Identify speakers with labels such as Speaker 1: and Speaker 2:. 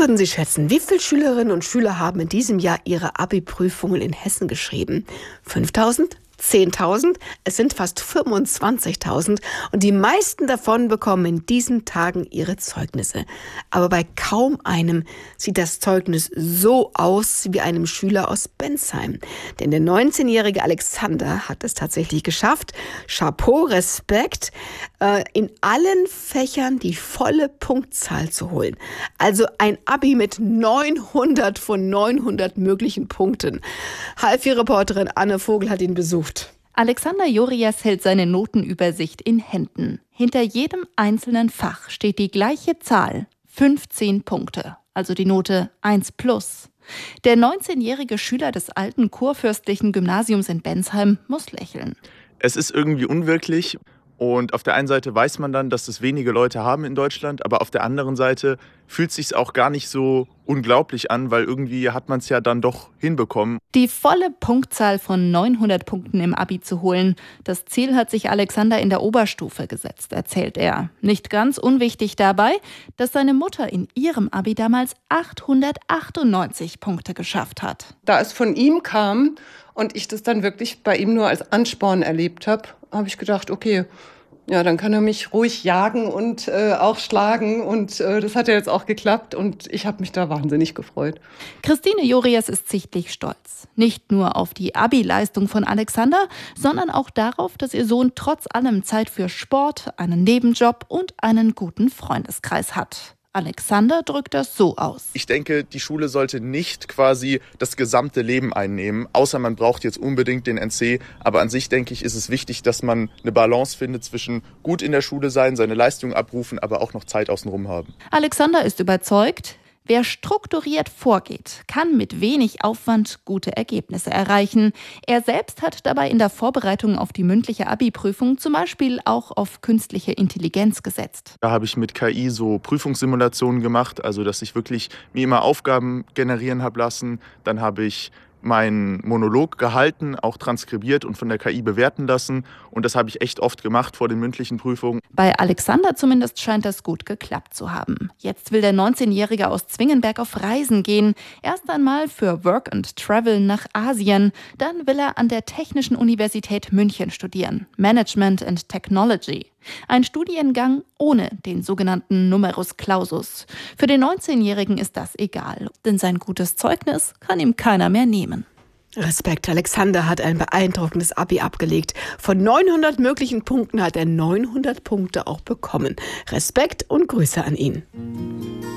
Speaker 1: würden Sie schätzen, wie viele Schülerinnen und Schüler haben in diesem Jahr ihre Abi-Prüfungen in Hessen geschrieben? 5.000? 10.000? Es sind fast 25.000 und die meisten davon bekommen in diesen Tagen ihre Zeugnisse. Aber bei kaum einem sieht das Zeugnis so aus wie einem Schüler aus Bensheim. Denn der 19-jährige Alexander hat es tatsächlich geschafft. Chapeau, Respekt, in allen Fächern die volle Punktzahl zu holen. Also ein Abi mit 900 von 900 möglichen Punkten. HFI-Reporterin Anne Vogel hat ihn besucht.
Speaker 2: Alexander Jorias hält seine Notenübersicht in Händen. Hinter jedem einzelnen Fach steht die gleiche Zahl, 15 Punkte, also die Note 1+. Der 19-jährige Schüler des alten kurfürstlichen Gymnasiums in Bensheim muss lächeln.
Speaker 3: Es ist irgendwie unwirklich. Und auf der einen Seite weiß man dann, dass es wenige Leute haben in Deutschland, aber auf der anderen Seite fühlt es sich auch gar nicht so unglaublich an, weil irgendwie hat man es ja dann doch hinbekommen.
Speaker 2: Die volle Punktzahl von 900 Punkten im Abi zu holen, das Ziel hat sich Alexander in der Oberstufe gesetzt, erzählt er. Nicht ganz unwichtig dabei, dass seine Mutter in ihrem Abi damals 898 Punkte geschafft hat.
Speaker 4: Da es von ihm kam und ich das dann wirklich bei ihm nur als Ansporn erlebt habe, habe ich gedacht, okay, ja, dann kann er mich ruhig jagen und auch schlagen. Und das hat ja jetzt auch geklappt und ich habe mich da wahnsinnig gefreut.
Speaker 2: Christine Jorias ist sichtlich stolz. Nicht nur auf die Abi-Leistung von Alexander, sondern auch darauf, dass ihr Sohn trotz allem Zeit für Sport, einen Nebenjob und einen guten Freundeskreis hat. Alexander drückt das so aus.
Speaker 3: Ich denke, die Schule sollte nicht quasi das gesamte Leben einnehmen, außer man braucht jetzt unbedingt den NC. Aber an sich, denke ich, ist es wichtig, dass man eine Balance findet zwischen gut in der Schule sein, seine Leistung abrufen, aber auch noch Zeit außenrum haben.
Speaker 2: Alexander ist überzeugt, wer strukturiert vorgeht, kann mit wenig Aufwand gute Ergebnisse erreichen. Er selbst hat dabei in der Vorbereitung auf die mündliche Abi-Prüfung zum Beispiel auch auf künstliche Intelligenz gesetzt.
Speaker 3: Da habe ich mit KI so Prüfungssimulationen gemacht, also dass ich wirklich mir immer Aufgaben generieren habe lassen. Dann habe ich meinen Monolog gehalten, auch transkribiert und von der KI bewerten lassen. Und das habe ich echt oft gemacht vor den mündlichen Prüfungen.
Speaker 2: Bei Alexander zumindest scheint das gut geklappt zu haben. Jetzt will der 19-Jährige aus Zwingenberg auf Reisen gehen. Erst einmal für Work and Travel nach Asien. Dann will er an der Technischen Universität München studieren. Management and Technology. Ein Studiengang ohne den sogenannten Numerus Clausus. Für den 19-Jährigen ist das egal, denn sein gutes Zeugnis kann ihm keiner mehr nehmen.
Speaker 1: Respekt, Alexander hat ein beeindruckendes Abi abgelegt. Von 900 möglichen Punkten hat er 900 Punkte auch bekommen. Respekt und Grüße an ihn.